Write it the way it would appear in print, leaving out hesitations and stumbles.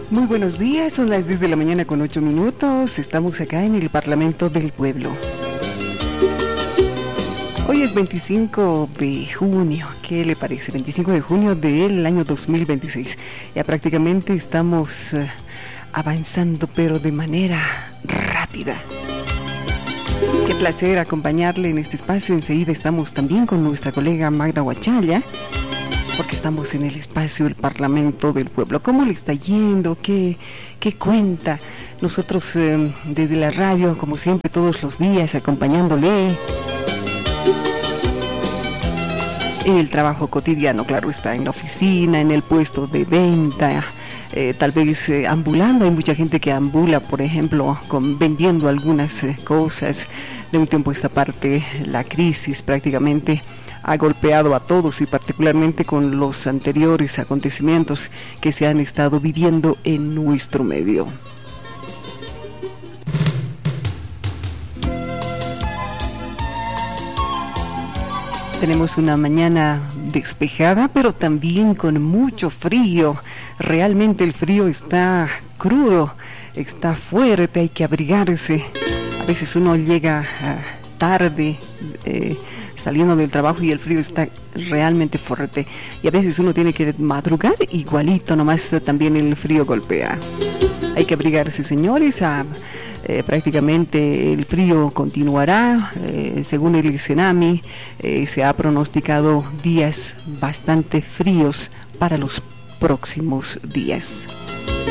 Muy buenos días, son las 10 de la mañana con 8 minutos. Estamos acá en el Parlamento del Pueblo. Hoy es 25 de junio, ¿qué le parece? 25 de junio del año 2026. Ya prácticamente estamos avanzando, pero de manera rápida. Qué placer acompañarle en este espacio. Enseguida estamos también con nuestra colega Magda Huachalla, porque estamos en el espacio del Parlamento del Pueblo. ¿Cómo le está yendo? ¿Qué cuenta? Nosotros desde la radio, como siempre, todos los días, acompañándole en el trabajo cotidiano, claro está, en la oficina, en el puesto de venta, tal vez ambulando. Hay mucha gente que ambula, por ejemplo, vendiendo algunas cosas. De un tiempo a esta parte, la crisis prácticamente ha golpeado a todos, y particularmente con los anteriores acontecimientos que se han estado viviendo en nuestro medio. Tenemos una mañana despejada, pero también con mucho frío. Realmente el frío está crudo, está fuerte, hay que abrigarse. A veces uno llega tarde, saliendo del trabajo, y el frío está realmente fuerte, y a veces uno tiene que madrugar igualito, nomás también el frío golpea. Hay que abrigarse, señores. Prácticamente el frío continuará, según el Senami, se ha pronosticado días bastante fríos para los próximos días.